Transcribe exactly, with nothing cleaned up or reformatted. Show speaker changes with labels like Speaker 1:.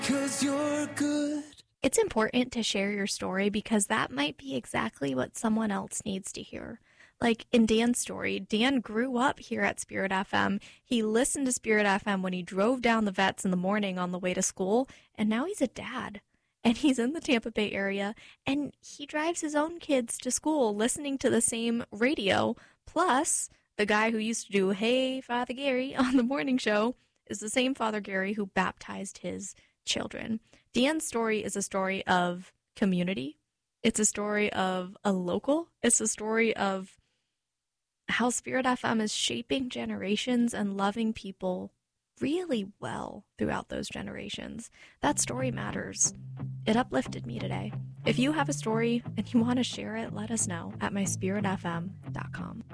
Speaker 1: 'Cause you're good.
Speaker 2: It's important to share your story because that might be exactly what someone else needs to hear. Like in Dan's story, Dan grew up here at Spirit F M. He listened to Spirit F M when he drove down the vets in the morning on the way to school, and now he's a dad. And he's in the Tampa Bay area, and he drives his own kids to school listening to the same radio. Plus, the guy who used to do Hey, Father Gary on the morning show is the same Father Gary who baptized his children. Dan's story is a story of community. It's a story of a local. It's a story of how Spirit F M is shaping generations and loving people really well throughout those generations. That story matters. It uplifted me today. If you have a story and you want to share it, let us know at my spirit f m dot com.